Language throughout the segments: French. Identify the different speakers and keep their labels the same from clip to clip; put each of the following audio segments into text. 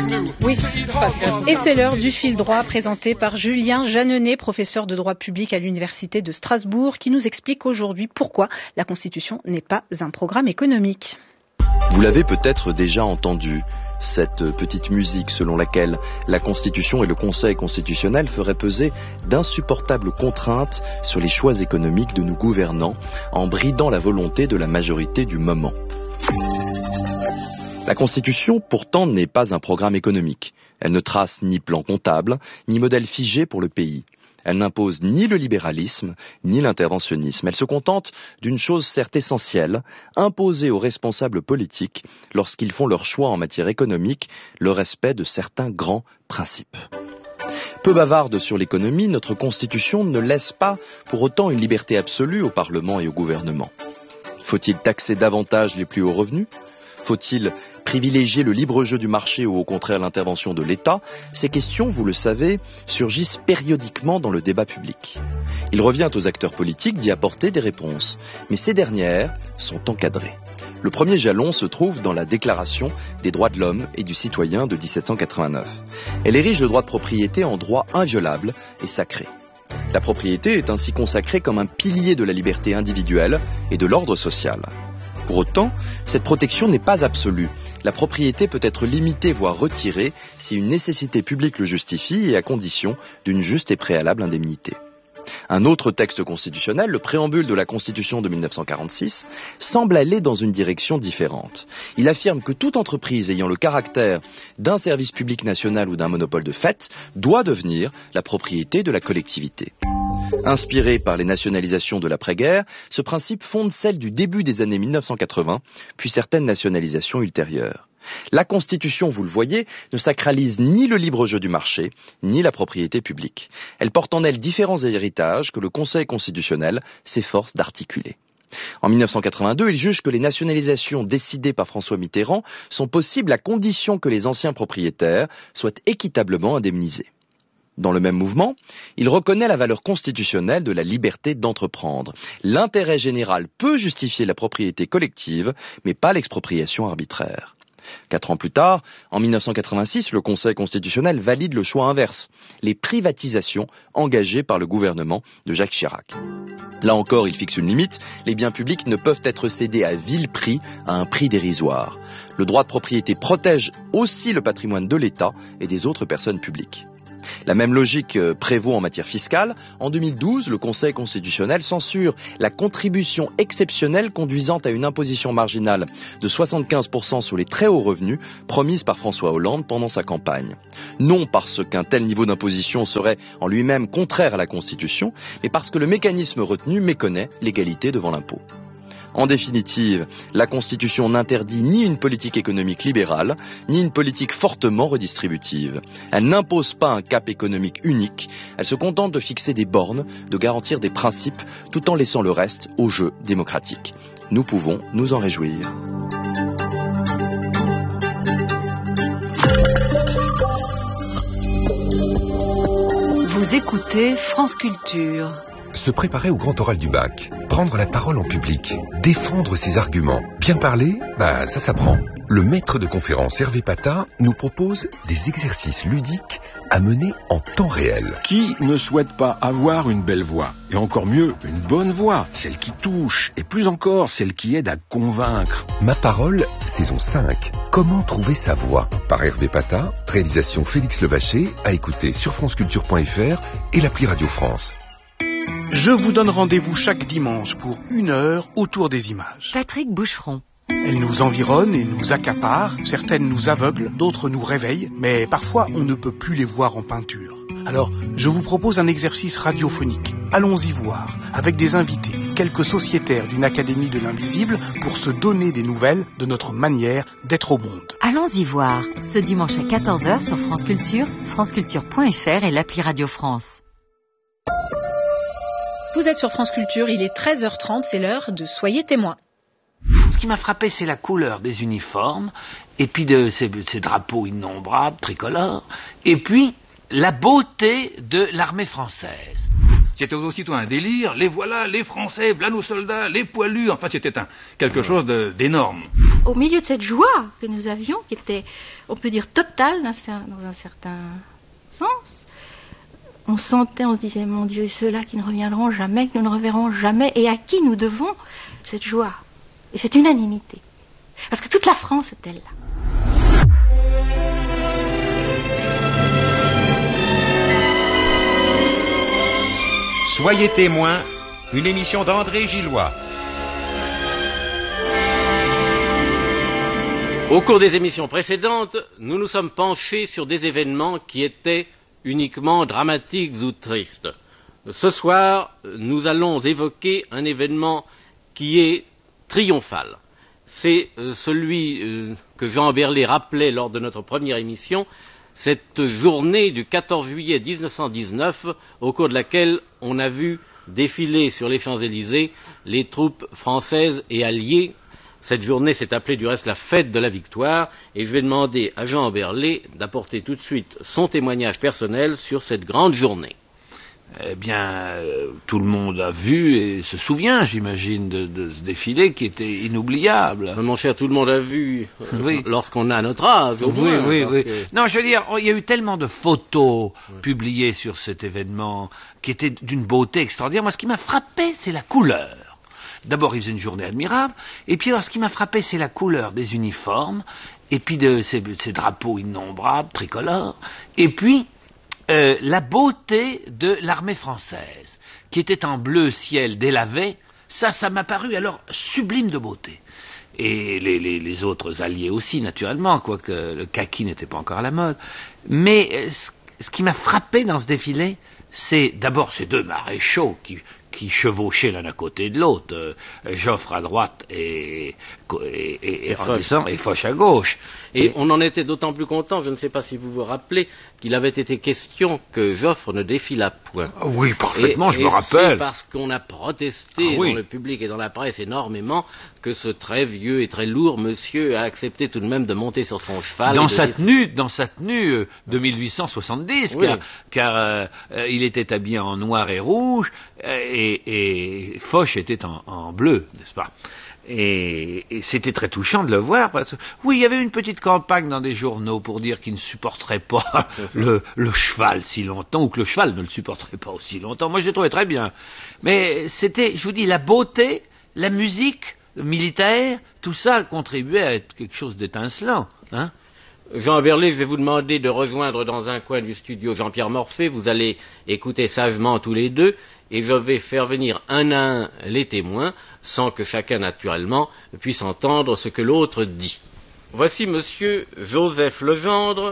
Speaker 1: Oui. Et c'est l'heure du fil droit présenté par Julien Jeanneney, professeur de droit public à l'Université de Strasbourg, qui nous explique aujourd'hui pourquoi la Constitution n'est pas un programme économique.
Speaker 2: Vous l'avez peut-être déjà entendu, cette petite musique selon laquelle la Constitution et le Conseil constitutionnel feraient peser d'insupportables contraintes sur les choix économiques de nos gouvernants en bridant la volonté de la majorité du moment. La Constitution, pourtant, n'est pas un programme économique. Elle ne trace ni plan comptable, ni modèle figé pour le pays. Elle n'impose ni le libéralisme, ni l'interventionnisme. Elle se contente d'une chose certes essentielle, imposer aux responsables politiques, lorsqu'ils font leur choix en matière économique, le respect de certains grands principes. Peu bavarde sur l'économie, notre Constitution ne laisse pas pour autant une liberté absolue au Parlement et au gouvernement. Faut-il taxer davantage les plus hauts revenus ? Faut-il privilégier le libre jeu du marché ou au contraire l'intervention de l'État ? Ces questions, vous le savez, surgissent périodiquement dans le débat public. Il revient aux acteurs politiques d'y apporter des réponses, mais ces dernières sont encadrées. Le premier jalon se trouve dans la Déclaration des droits de l'homme et du citoyen de 1789. Elle érige le droit de propriété en droit inviolable et sacré. La propriété est ainsi consacrée comme un pilier de la liberté individuelle et de l'ordre social. Pour autant, cette protection n'est pas absolue. La propriété peut être limitée, voire retirée, si une nécessité publique le justifie et à condition d'une juste et préalable indemnité. Un autre texte constitutionnel, le préambule de la Constitution de 1946, semble aller dans une direction différente. Il affirme que toute entreprise ayant le caractère d'un service public national ou d'un monopole de fait doit devenir la propriété de la collectivité. Inspiré par les nationalisations de l'après-guerre, ce principe fonde celle du début des années 1980, puis certaines nationalisations ultérieures. La Constitution, vous le voyez, ne sacralise ni le libre jeu du marché, ni la propriété publique. Elle porte en elle différents héritages que le Conseil constitutionnel s'efforce d'articuler. En 1982, il juge que les nationalisations décidées par François Mitterrand sont possibles à condition que les anciens propriétaires soient équitablement indemnisés. Dans le même mouvement, il reconnaît la valeur constitutionnelle de la liberté d'entreprendre. L'intérêt général peut justifier la propriété collective, mais pas l'expropriation arbitraire. 4 ans plus tard, en 1986, le Conseil constitutionnel valide le choix inverse, les privatisations engagées par le gouvernement de Jacques Chirac. Là encore, il fixe une limite, les biens publics ne peuvent être cédés à vil prix, à un prix dérisoire. Le droit de propriété protège aussi le patrimoine de l'État et des autres personnes publiques. La même logique prévaut en matière fiscale. En 2012, le Conseil constitutionnel censure la contribution exceptionnelle conduisant à une imposition marginale de 75% sur les très hauts revenus promise par François Hollande pendant sa campagne. Non parce qu'un tel niveau d'imposition serait en lui-même contraire à la Constitution, mais parce que le mécanisme retenu méconnaît l'égalité devant l'impôt. En définitive, la Constitution n'interdit ni une politique économique libérale, ni une politique fortement redistributive. Elle n'impose pas un cap économique unique, elle se contente de fixer des bornes, de garantir des principes, tout en laissant le reste au jeu démocratique. Nous pouvons nous en réjouir.
Speaker 3: Vous écoutez France Culture.
Speaker 4: Se préparer au grand oral du bac, prendre la parole en public, défendre ses arguments, bien parler, ça s'apprend. Le maître de conférence Hervé Pata nous propose des exercices ludiques à mener en temps réel.
Speaker 5: Qui ne souhaite pas avoir une belle voix ? Et encore mieux, une bonne voix, celle qui touche, et plus encore, celle qui aide à convaincre.
Speaker 4: Ma parole, saison 5. Comment trouver sa voix ? Par Hervé Pata, réalisation Félix Levaché, à écouter sur franceculture.fr et l'appli Radio France.
Speaker 6: Je vous donne rendez-vous chaque dimanche pour 1 heure autour des images.
Speaker 3: Patrick Boucheron.
Speaker 6: Elles nous environnent et nous accaparent, certaines nous aveuglent, d'autres nous réveillent, mais parfois on ne peut plus les voir en peinture. Alors, je vous propose un exercice radiophonique. Allons-y voir, avec des invités, quelques sociétaires d'une académie de l'invisible, pour se donner des nouvelles de notre manière d'être au monde.
Speaker 3: Allons-y voir, ce dimanche à 14h sur France Culture, franceculture.fr et l'appli Radio France.
Speaker 1: Vous êtes sur France Culture, il est 13h30, c'est l'heure de Soyez témoins.
Speaker 7: Ce qui m'a frappé, c'est la couleur des uniformes, et puis de ces drapeaux innombrables, tricolores, et puis la beauté de l'armée française.
Speaker 8: c'était aussitôt un délire. Les voilà, les Français, voilà nos soldats, les poilus. Enfin, c'était quelque chose d'énorme.
Speaker 9: Au milieu de cette joie que nous avions, qui était, on peut dire, totale dans un certain sens, on se disait, mon Dieu, ceux-là qui ne reviendront jamais, que nous ne reverrons jamais, et à qui nous devons cette joie et cette unanimité. Parce que toute la France était là.
Speaker 4: Soyez témoins, une émission d'André Gillois.
Speaker 10: Au cours des émissions précédentes, nous nous sommes penchés sur des événements qui étaient uniquement dramatiques ou tristes. Ce soir, nous allons évoquer un événement qui est triomphal. C'est celui que Jean Berlet rappelait lors de notre première émission, cette journée du 14 juillet 1919, au cours de laquelle on a vu défiler sur les Champs-Élysées les troupes françaises et alliées. Cette journée s'est appelée du reste la fête de la victoire, et je vais demander à Jean Berlet d'apporter tout de suite son témoignage personnel sur cette grande journée.
Speaker 7: Eh bien, tout le monde a vu et se souvient, j'imagine, de ce défilé qui était inoubliable.
Speaker 10: Mon cher, tout le monde a vu
Speaker 7: oui.
Speaker 10: Lorsqu'on a notre âge.
Speaker 7: Oui. Que... Non, je veux dire, il y a eu tellement de photos publiées sur cet événement qui étaient d'une beauté extraordinaire. Moi, ce qui m'a frappé, c'est la couleur. D'abord, il faisait une journée admirable, et puis alors, ce qui m'a frappé, c'est la couleur des uniformes, et puis de ces drapeaux innombrables, tricolores, et puis la beauté de l'armée française, qui était en bleu ciel délavé. Ça m'a paru alors sublime de beauté. Et les autres alliés aussi, naturellement, quoique le kaki n'était pas encore à la mode. Mais ce qui m'a frappé dans ce défilé, c'est d'abord ces deux maréchaux qui chevauchaient l'un à côté de l'autre, Joffre à droite et Foch à gauche.
Speaker 10: Et on en était d'autant plus content, je ne sais pas si vous vous rappelez, qu'il avait été question que Joffre ne défilât point.
Speaker 8: Oui, parfaitement, je me rappelle.
Speaker 10: C'est parce qu'on a protesté dans le public et dans la presse énormément que ce très vieux et très lourd monsieur a accepté tout de même de monter sur son cheval.
Speaker 7: Dans sa tenue de 1870, oui. car il était habillé en noir et rouge, et Foch était en bleu, n'est-ce pas? Et c'était très touchant de le voir, parce que, oui, il y avait une petite campagne dans des journaux pour dire qu'il ne supporterait pas le cheval si longtemps, ou que le cheval ne le supporterait pas aussi longtemps. Moi, je l'ai trouvé très bien. Mais c'était, je vous dis, la beauté, la musique militaire, tout ça contribuait à être quelque chose d'étincelant, hein.
Speaker 10: Jean Berlet, je vais vous demander de rejoindre dans un coin du studio Jean-Pierre Morphée. Vous allez écouter sagement tous les deux, et je vais faire venir un à un les témoins, sans que chacun, naturellement, puisse entendre ce que l'autre dit. Voici Monsieur Joseph Legendre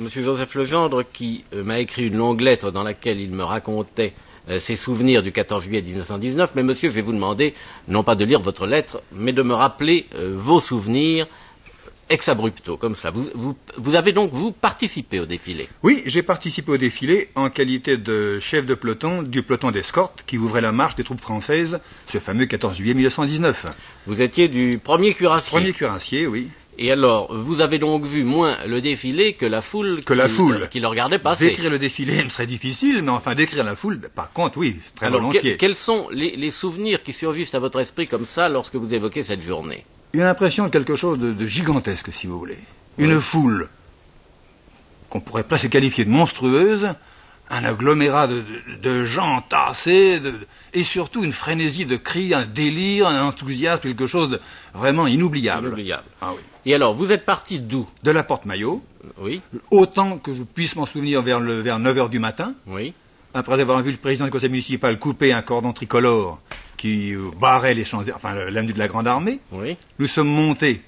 Speaker 10: qui m'a écrit une longue lettre dans laquelle il me racontait ses souvenirs du 14 juillet 1919. Mais monsieur, je vais vous demander, non pas de lire votre lettre, mais de me rappeler vos souvenirs ex abrupto, comme ça. Vous avez donc, vous, participé au défilé?
Speaker 11: Oui, j'ai participé au défilé en qualité de chef de peloton du peloton d'escorte qui ouvrait la marche des troupes françaises, ce fameux 14 juillet 1919.
Speaker 10: Vous étiez du premier cuirassier?
Speaker 11: Premier cuirassier, oui.
Speaker 10: Et alors, vous avez donc vu moins le défilé que la foule qui le regardait passer?
Speaker 11: Décrire le défilé me serait difficile, mais enfin décrire la foule, par contre, oui, très volontiers.
Speaker 10: Quels sont les souvenirs qui surgissent à votre esprit comme ça lorsque vous évoquez cette journée?
Speaker 11: Une impression de quelque chose de gigantesque, si vous voulez. Une foule qu'on pourrait presque qualifier de monstrueuse, un agglomérat de gens entassés, et surtout une frénésie de cris, un délire, un enthousiasme, quelque chose de vraiment inoubliable.
Speaker 10: Ah oui. Et alors, vous êtes parti d'où?
Speaker 11: De la Porte Maillot.
Speaker 10: Oui.
Speaker 11: Autant que je puisse m'en souvenir vers 9h du matin.
Speaker 10: Oui.
Speaker 11: Après avoir vu le président du conseil municipal couper un cordon tricolore qui barrait les Champs-Élysées, enfin l'avenue de la Grande Armée.
Speaker 10: Oui.
Speaker 11: Nous sommes montés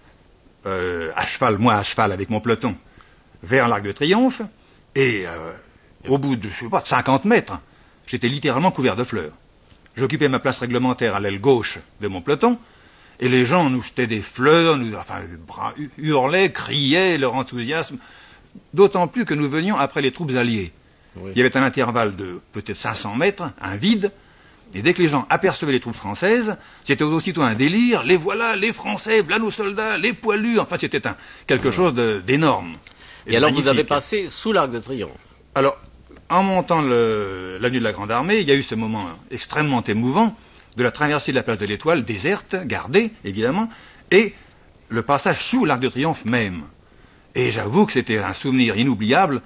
Speaker 11: à cheval avec mon peloton, vers l'Arc de Triomphe, et au bout de 50 mètres, j'étais littéralement couvert de fleurs. J'occupais ma place réglementaire à l'aile gauche de mon peloton, et les gens nous jetaient des fleurs, hurlaient, criaient leur enthousiasme, d'autant plus que nous venions après les troupes alliées. Oui. Il y avait un intervalle de peut-être 500 mètres, un vide, et dès que les gens apercevaient les troupes françaises, c'était aussitôt un délire, les voilà, les Français, voilà nos soldats, les poilus, enfin c'était quelque chose d'énorme.
Speaker 10: Et alors vous avez passé sous l'Arc de Triomphe?
Speaker 11: Alors, en montant l'avenue de la Grande Armée, il y a eu ce moment extrêmement émouvant de la traversée de la place de l'Étoile, déserte, gardée, évidemment, et le passage sous l'Arc de Triomphe même. Et j'avoue que c'était un souvenir inoubliable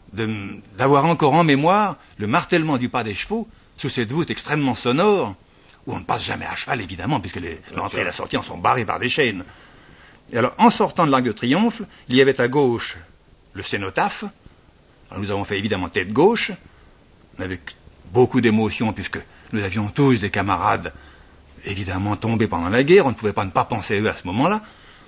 Speaker 11: d'avoir encore en mémoire le martèlement du pas des chevaux sous cette voûte extrêmement sonore, où on ne passe jamais à cheval, évidemment, puisque l'entrée et la sortie en sont barrées par des chaînes. Et alors, en sortant de l'Arc de Triomphe, il y avait à gauche le cénotaphe. Alors, nous avons fait évidemment tête gauche, avec beaucoup d'émotion, puisque nous avions tous des camarades, évidemment, tombés pendant la guerre. On ne pouvait pas ne pas penser à eux à ce moment-là.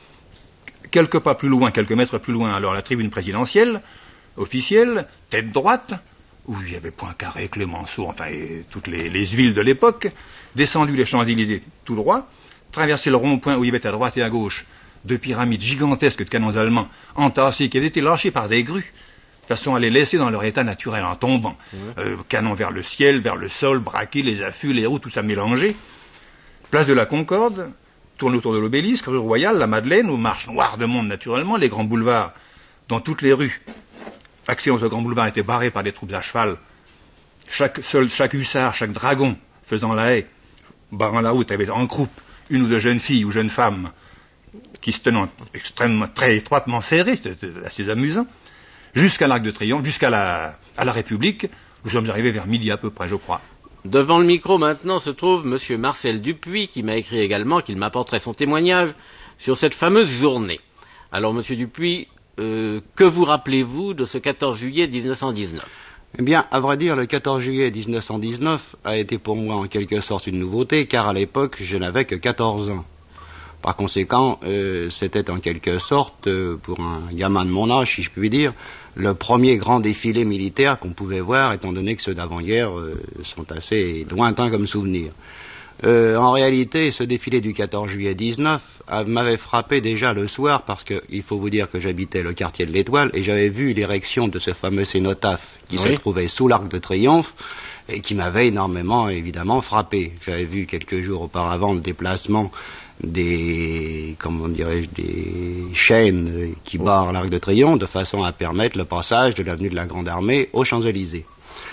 Speaker 11: Quelques pas plus loin, quelques mètres plus loin, alors la tribune présidentielle, officielle, tête droite, où il y avait Poincaré, Clémenceau, enfin toutes les villes de l'époque, descendu les Champs-Élysées tout droit, traversé le rond-point où il y avait à droite et à gauche deux pyramides gigantesques de canons allemands entassés qui avaient été lâchés par des grues, de façon à les laisser dans leur état naturel en tombant. Canons vers le ciel, vers le sol, braqués, les affûts, les roues, tout ça mélangé. Place de la Concorde, tourne autour de l'Obélisque, rue Royale, la Madeleine, où marche noir de monde naturellement, les grands boulevards, dans toutes les rues. Accès aux grands boulevards étaient barrés par des troupes à cheval. Chaque hussard, chaque dragon faisant la haie, barrant la route, avait en croupe une ou deux jeunes filles ou jeunes femmes qui se tenaient extrêmement, très étroitement serrées, c'était assez amusant, jusqu'à l'Arc de Triomphe, jusqu'à la République. Nous sommes arrivés vers midi à peu près, je crois.
Speaker 10: Devant le micro maintenant se trouve M. Marcel Dupuis, qui m'a écrit également qu'il m'apporterait son témoignage sur cette fameuse journée. Alors, M. Dupuis, que vous rappelez-vous de ce 14 juillet 1919 ?
Speaker 12: Eh bien, à vrai dire, le 14 juillet 1919 a été pour moi en quelque sorte une nouveauté, car à l'époque, je n'avais que 14 ans. Par conséquent, c'était en quelque sorte, pour un gamin de mon âge, si je puis dire, le premier grand défilé militaire qu'on pouvait voir, étant donné que ceux d'avant-hier sont assez lointains comme souvenirs. En réalité, ce défilé du 14 juillet 19 m'avait frappé déjà le soir, parce qu'il faut vous dire que j'habitais le quartier de l'Étoile, et j'avais vu l'érection de ce fameux cénotaphe qui se trouvait sous l'Arc de Triomphe, et qui m'avait énormément, évidemment, frappé. J'avais vu quelques jours auparavant le déplacement des chaînes qui barrent l'Arc de Triomphe, de façon à permettre le passage de l'avenue de la Grande Armée aux Champs-Élysées.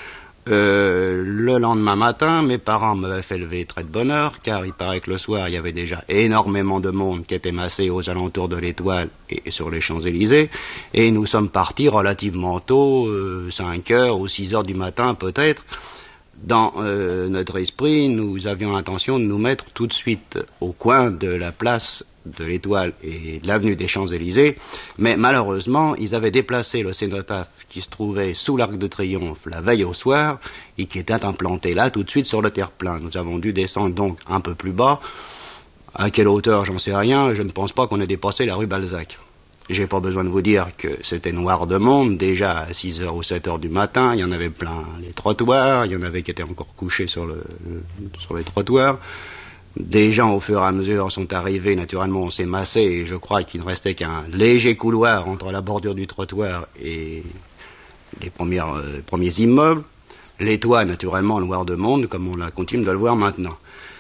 Speaker 12: Le lendemain matin, mes parents m'avaient fait lever très de bonne heure, car il paraît que le soir, il y avait déjà énormément de monde qui était massé aux alentours de l'Étoile et sur les Champs-Élysées, et nous sommes partis relativement tôt, 5 heures ou 6 heures du matin peut-être. Dans notre esprit, nous avions l'intention de nous mettre tout de suite au coin de la place de l'Étoile et de l'avenue des Champs-Élysées, mais malheureusement, ils avaient déplacé le cénotaphe qui se trouvait sous l'Arc de Triomphe la veille au soir et qui était implanté là tout de suite sur le terre-plein. Nous avons dû descendre donc un peu plus bas. À quelle hauteur, j'en sais rien, je ne pense pas qu'on ait dépassé la rue Balzac. J'ai pas besoin de vous dire que c'était noir de monde, déjà à 6h ou 7h du matin, il y en avait plein les trottoirs, il y en avait qui étaient encore couchés sur les trottoirs. Des gens, au fur et à mesure, sont arrivés, naturellement, on s'est massé, et je crois qu'il ne restait qu'un léger couloir entre la bordure du trottoir et les premiers immeubles. L'Étoile, naturellement, noir de monde, comme on la continue de le voir maintenant.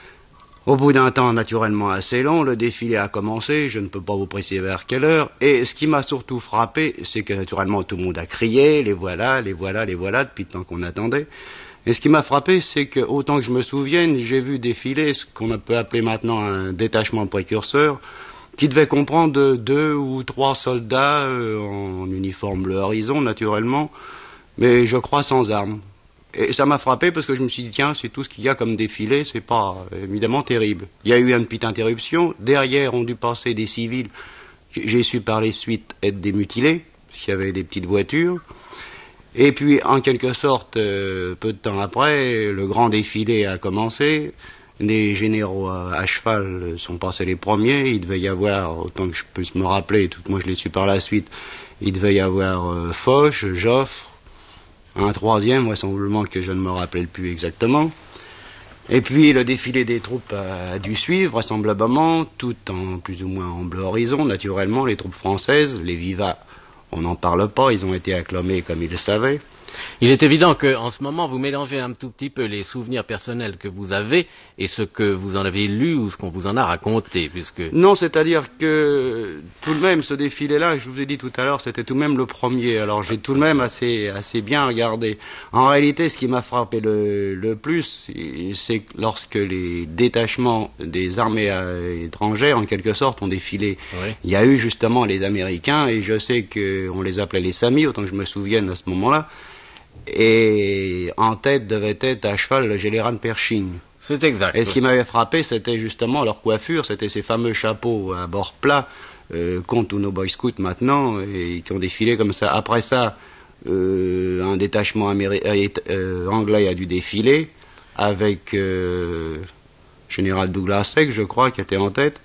Speaker 12: Au bout d'un temps naturellement assez long, le défilé a commencé, je ne peux pas vous préciser vers quelle heure, et ce qui m'a surtout frappé, c'est que naturellement tout le monde a crié, les voilà, les voilà, les voilà, depuis le temps qu'on attendait. Et ce qui m'a frappé, c'est que, autant que je me souvienne, j'ai vu défiler ce qu'on peut appeler maintenant un détachement précurseur, qui devait comprendre 2 ou 3 soldats en uniforme bleu horizon, naturellement, mais je crois sans armes. Et ça m'a frappé parce que je me suis dit, tiens, c'est tout ce qu'il y a comme défilé, c'est pas évidemment terrible. Il y a eu une petite interruption, derrière ont dû passer des civils, j'ai su par les suites être des mutilés, s'il y avait des petites voitures. Et puis, en quelque sorte, peu de temps après, le grand défilé a commencé, les généraux à cheval sont passés les premiers, il devait y avoir, autant que je puisse me rappeler, tout moi je l'ai su par la suite, il devait y avoir Foch, Joffre, un troisième, vraisemblablement que je ne me rappelle plus exactement. Et puis le défilé des troupes a dû suivre, vraisemblablement, tout en plus ou moins en bleu horizon, naturellement, les troupes françaises, les vivats, on n'en parle pas, ils ont été acclamés comme ils le savaient.
Speaker 10: Il est évident qu'en ce moment, vous mélangez un tout petit peu les souvenirs personnels que vous avez et ce que vous en avez lu ou ce qu'on vous en a raconté, puisque...
Speaker 12: Non, c'est-à-dire que tout de même, ce défilé-là, je vous ai dit tout à l'heure, c'était tout de même le premier. Alors j'ai tout de même assez bien regardé. En réalité, ce qui m'a frappé le plus, c'est lorsque les détachements des armées étrangères, en quelque sorte, ont défilé. Oui. Il y a eu justement les Américains, et je sais qu'on les appelait les Samis, autant que je me souvienne à ce moment-là. Et en tête devait être à cheval le général Pershing.
Speaker 10: C'est exact.
Speaker 12: Et ce qui m'avait frappé, c'était justement leur coiffure, c'était ces fameux chapeaux à bord plat, qu'ont tous nos Boy Scouts maintenant, et qui ont défilé comme ça. Après ça, un détachement anglais a dû défiler, avec général Douglas Haig, je crois, qui était en tête.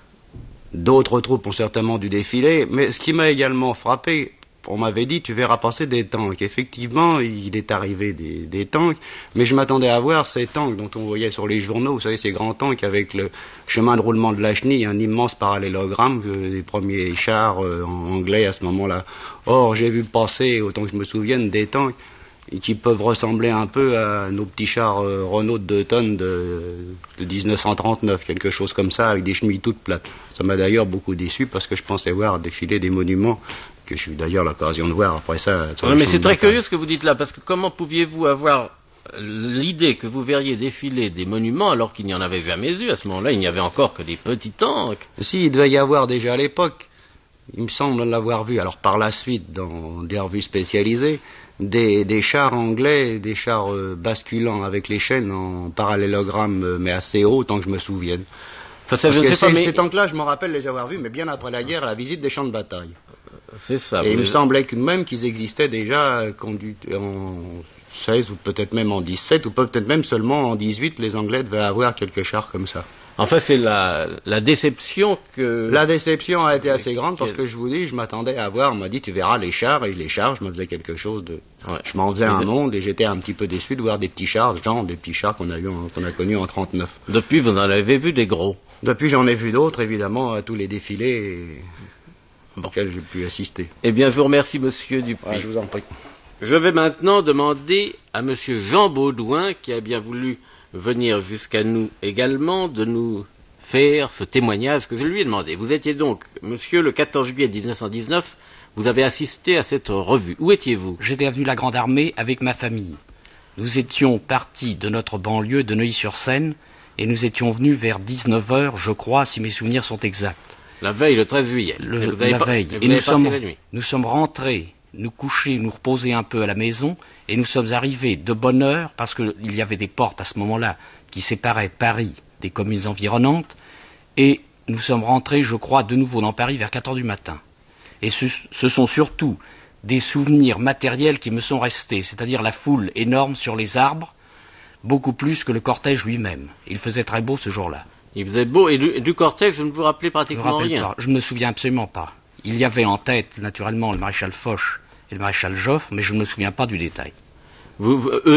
Speaker 12: D'autres troupes ont certainement dû défiler, mais ce qui m'a également frappé, on m'avait dit, tu verras passer des tanks. Effectivement, il est arrivé des tanks, mais je m'attendais à voir ces tanks dont on voyait sur les journaux, vous savez, ces grands tanks avec le chemin de roulement de la chenille, un immense parallélogramme des premiers chars anglais à ce moment-là. Or, j'ai vu passer, autant que je me souvienne, des tanks qui peuvent ressembler un peu à nos petits chars Renault de 2 tonnes de 1939, quelque chose comme ça, avec des chenilles toutes plates. Ça m'a d'ailleurs beaucoup déçu parce que je pensais voir défiler des monuments que j'ai eu d'ailleurs l'occasion de voir après ça.
Speaker 10: Non, mais c'est très curieux ce que vous dites là, parce que comment pouviez-vous avoir l'idée que vous verriez défiler des monuments alors qu'il n'y en avait jamais eu? À ce moment-là, il n'y avait encore que des petits tanks.
Speaker 12: Si, il devait y avoir déjà à l'époque, il me semble l'avoir vu, alors par la suite dans des revues spécialisées, des chars anglais, des chars basculants avec les chaînes en parallélogramme, mais assez haut, tant que je me souvienne. Parce que ces tanks-là, je me rappelle les avoir vus, mais bien après la guerre, à la visite des champs de bataille.
Speaker 10: C'est ça.
Speaker 12: Et il me semblait même qu'ils existaient déjà en 16 ou peut-être même en 17 ou peut-être même seulement en 18, les Anglais devaient avoir quelques chars comme ça.
Speaker 10: Enfin, c'est la déception que...
Speaker 12: La déception a été assez grande parce que je vous dis, je m'attendais à voir, on m'a dit tu verras les chars, et les chars, je me faisais quelque chose de... Ouais. Je m'en faisais un monde et j'étais un petit peu déçu de voir des petits chars, genre des petits chars qu'on a connus en 39.
Speaker 10: Depuis, vous en avez vu des gros?
Speaker 12: Depuis, j'en ai vu d'autres, évidemment, à tous les défilés auxquels j'ai pu assister.
Speaker 10: Eh bien, je vous remercie, monsieur Dupuis.
Speaker 12: Ouais, je vous en prie.
Speaker 10: Je vais maintenant demander à monsieur Jean Baudouin, qui a bien voulu venir jusqu'à nous également, de nous faire ce témoignage que je lui ai demandé. Vous étiez donc, monsieur, le 14 juillet 1919, vous avez assisté à cette revue. Où étiez-vous?
Speaker 13: J'étais avenue de la Grande Armée avec ma famille. Nous étions partis de notre banlieue de Neuilly-sur-Seine et nous étions venus vers 19h, je crois, si mes souvenirs sont exacts.
Speaker 10: La veille, le 13 juillet.
Speaker 13: La veille. Et nous sommes rentrés, nous coucher, nous reposer un peu à la maison, et nous sommes arrivés de bonne heure, parce qu'il y avait des portes à ce moment-là qui séparaient Paris des communes environnantes, et nous sommes rentrés, je crois, de nouveau dans Paris vers 4h du matin. Et ce sont surtout des souvenirs matériels qui me sont restés, c'est-à-dire la foule énorme sur les arbres, beaucoup plus que le cortège lui-même. Il faisait très beau ce jour-là.
Speaker 10: Il faisait beau, et du cortège, je ne vous rappelez pratiquement rien.
Speaker 13: Je ne me souviens absolument pas. Il y avait en tête, naturellement, le maréchal Foch et le maréchal Joffre, mais je ne me souviens pas du détail.
Speaker 10: Eux